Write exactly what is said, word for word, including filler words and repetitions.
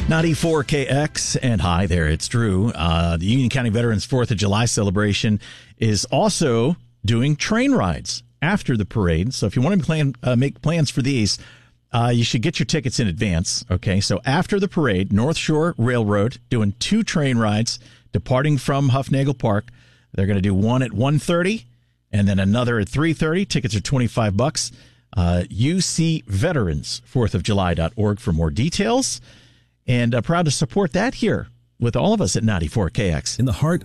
ninety-four K X, and hi there, it's Drew. Uh, the Union County Veterans fourth of July celebration is also doing train rides after the parade. So if you want to plan, uh, make plans for these, uh, you should get your tickets in advance. Okay, so after the parade, North Shore Railroad doing two train rides departing from Huffnagel Park. They're going to do one at one thirty and then another at three thirty. Tickets are twenty-five bucks. Uh, U C Veterans fourth of July dot org for more details. And uh, proud to support that here with all of us at ninety-four K X. In the heart